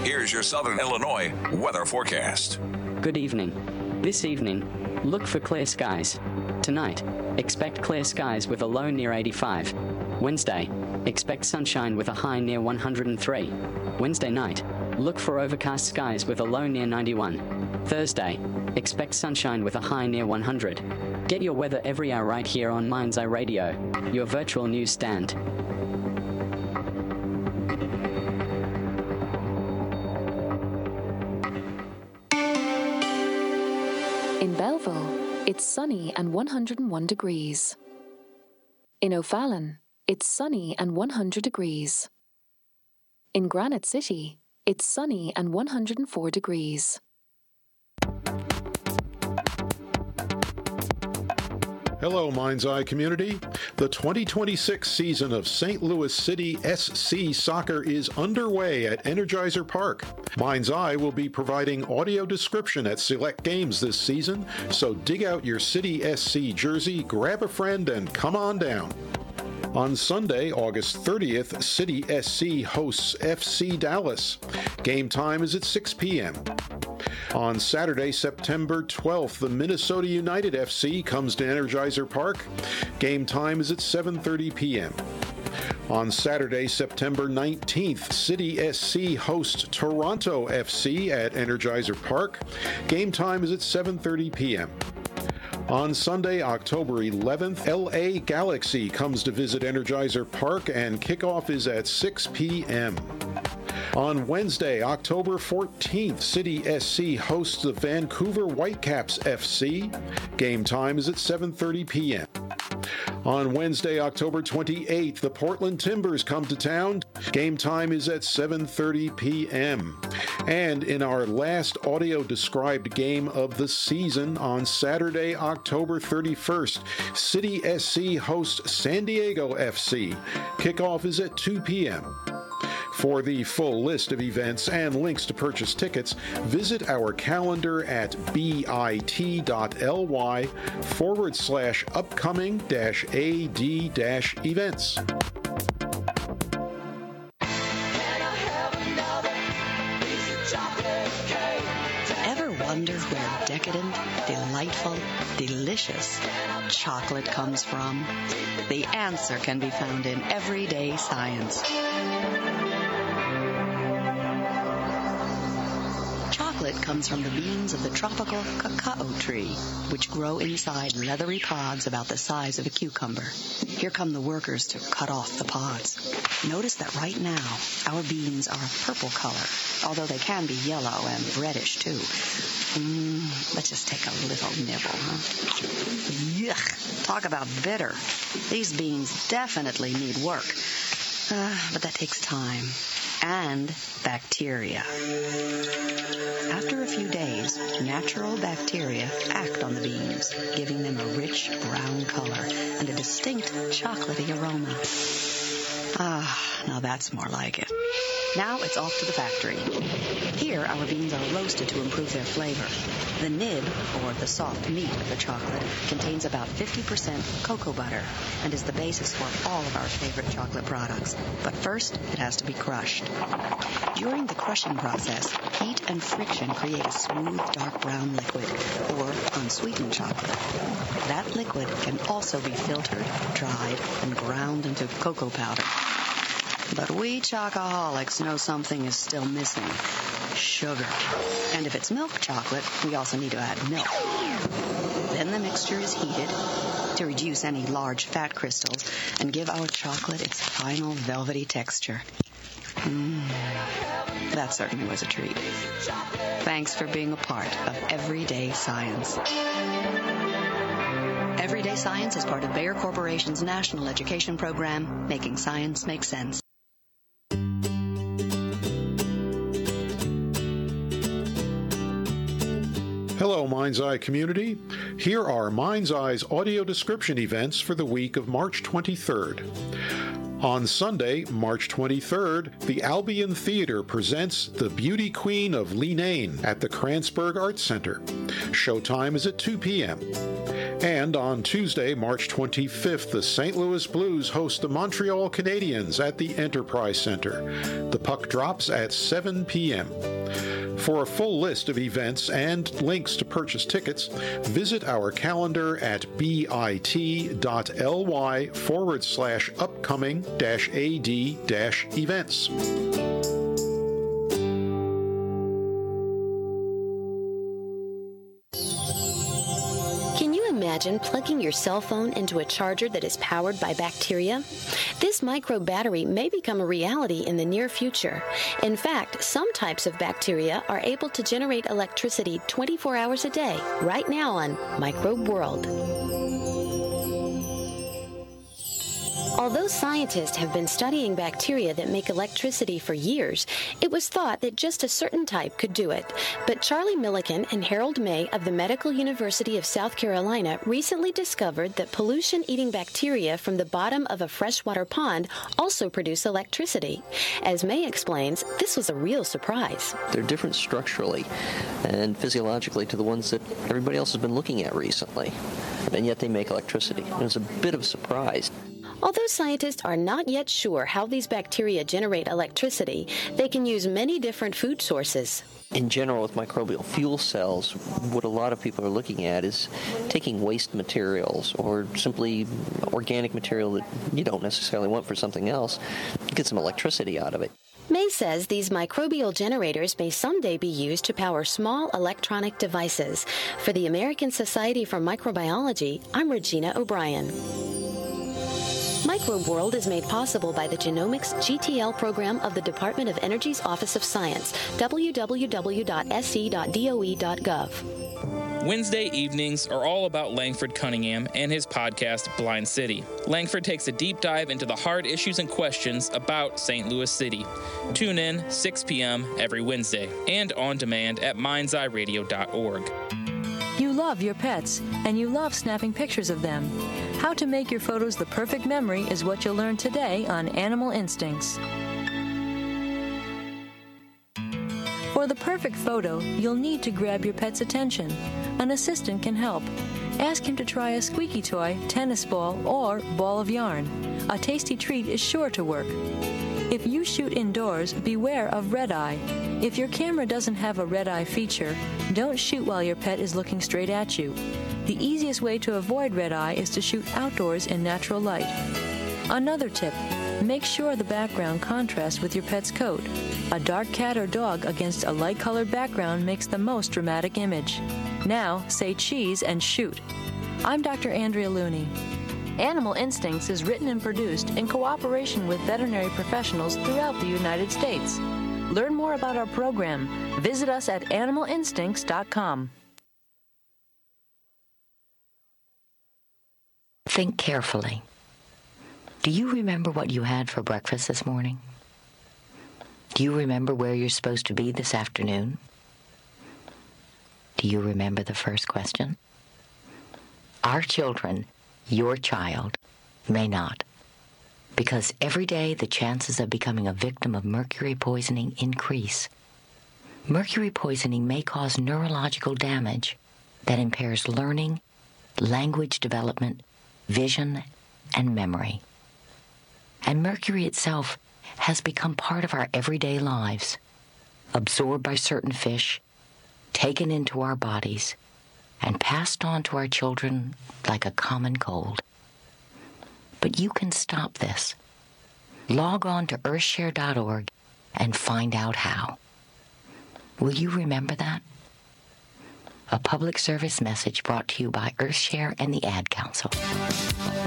Here's your Southern Illinois weather forecast. Good evening. This evening, look for clear skies. Tonight, expect clear skies with a low near 85. Wednesday, expect sunshine with a high near 103. Wednesday night, look for overcast skies with a low near 91. Thursday, expect sunshine with a high near 100. Get your weather every hour right here on Mind's Eye Radio, your virtual news stand. In Belleville, it's sunny and 101 degrees. In O'Fallon, it's sunny and 100 degrees. In Granite City, it's sunny and 104 degrees. Hello, Mind's Eye community. The 2026 season of St. Louis City SC Soccer is underway at Energizer Park. Mind's Eye will be providing audio description at select games this season, so dig out your City SC jersey, grab a friend, and come on down. On Sunday, August 30th, City SC hosts FC Dallas. Game time is at 6 p.m. On Saturday, September 12th, the Minnesota United FC comes to Energizer Park. Game time is at 7:30 p.m. On Saturday, September 19th, City SC hosts Toronto FC at Energizer Park. Game time is at 7:30 p.m. On Sunday, October 11th, LA Galaxy comes to visit Energizer Park and kickoff is at 6 p.m. On Wednesday, October 14th, City SC hosts the Vancouver Whitecaps FC. Game time is at 7:30 p.m. On Wednesday, October 28th, the Portland Timbers come to town. Game time is at 7:30 p.m. And in our last audio-described game of the season, on Saturday, October 31st, City SC hosts San Diego FC. Kickoff is at 2 p.m. For the full list of events and links to purchase tickets, visit our calendar at bit.ly/upcoming-ad-events. Ever wonder where decadent, delightful, delicious chocolate comes from? The answer can be found in Everyday Science. Chocolate comes from the beans of the tropical cacao tree, which grow inside leathery pods about the size of a cucumber. Here come the workers to cut off the pods. Notice that right now, our beans are a purple color, although they can be yellow and reddish too. Let's just take a little nibble, huh? Yuck! Talk about bitter. These beans definitely need work, but that takes time. And bacteria. After a few days, natural bacteria act on the beans, giving them a rich brown color and a distinct chocolatey aroma. Now that's more like it. Now it's off to the factory. Here, our beans are roasted to improve their flavor. The nib, or the soft meat of the chocolate, contains about 50% cocoa butter and is the basis for all of our favorite chocolate products. But first, it has to be crushed. During the crushing process, heat and friction create a smooth, dark brown liquid, or unsweetened chocolate. That liquid can also be filtered, dried, and ground into cocoa powder. But we chocoholics know something is still missing. Sugar. And if it's milk chocolate, we also need to add milk. Then the mixture is heated to reduce any large fat crystals and give our chocolate its final velvety texture. That certainly was a treat. Thanks for being a part of Everyday Science. Everyday Science is part of Bayer Corporation's national education program, Making Science Make Sense. Hello, Mind's Eye community. Here are Mind's Eye's audio description events for the week of March 23rd. On Sunday, March 23rd, the Albion Theater presents The Beauty Queen of Leenane at the Kranzberg Arts Center. Showtime is at 2 p.m. And on Tuesday, March 25th, the St. Louis Blues host the Montreal Canadiens at the Enterprise Center. The puck drops at 7 p.m. For a full list of events and links to purchase tickets, visit our calendar at bit.ly/upcoming-ad-events. Imagine plugging your cell phone into a charger that is powered by bacteria. This micro battery may become a reality in the near future. In fact, some types of bacteria are able to generate electricity 24 hours a day, right now on Microbe World. Although scientists have been studying bacteria that make electricity for years, it was thought that just a certain type could do it. But Charlie Millikan and Harold May of the Medical University of South Carolina recently discovered that pollution-eating bacteria from the bottom of a freshwater pond also produce electricity. As May explains, this was a real surprise. They're different structurally and physiologically to the ones that everybody else has been looking at recently, and yet they make electricity. It was a bit of a surprise. Although scientists are not yet sure how these bacteria generate electricity, they can use many different food sources. In general, with microbial fuel cells, what a lot of people are looking at is taking waste materials or simply organic material that you don't necessarily want for something else, get some electricity out of it. May says these microbial generators may someday be used to power small electronic devices. For the American Society for Microbiology, I'm Regina O'Brien. Microbe World is made possible by the Genomics GTL program of the Department of Energy's Office of Science, www.sc.doe.gov. Wednesday evenings are all about Langford Cunningham and his podcast, Blind City. Langford takes a deep dive into the hard issues and questions about St. Louis City. Tune in 6 p.m. every Wednesday and on demand at mindseyeradio.org. You love your pets, and you love snapping pictures of them. How to make your photos the perfect memory is what you'll learn today on Animal Instincts. For the perfect photo, you'll need to grab your pet's attention. An assistant can help. Ask him to try a squeaky toy, tennis ball, or ball of yarn. A tasty treat is sure to work. If you shoot indoors, beware of red eye. If your camera doesn't have a red eye feature, don't shoot while your pet is looking straight at you. The easiest way to avoid red eye is to shoot outdoors in natural light. Another tip, make sure the background contrasts with your pet's coat. A dark cat or dog against a light-colored background makes the most dramatic image. Now, say cheese and shoot. I'm Dr. Andrea Looney. Animal Instincts is written and produced in cooperation with veterinary professionals throughout the United States. Learn more about our program. Visit us at animalinstincts.com. Think carefully. Do you remember what you had for breakfast this morning? Do you remember where you're supposed to be this afternoon? Do you remember the first question? Our children, your child, may not. Because every day the chances of becoming a victim of mercury poisoning increase. Mercury poisoning may cause neurological damage that impairs learning, language development, vision, and memory. And mercury itself has become part of our everyday lives, absorbed by certain fish, taken into our bodies, and passed on to our children like a common cold. But you can stop this. Log on to earthshare.org and find out how. Will you remember that? A public service message brought to you by Earthshare and the Ad Council.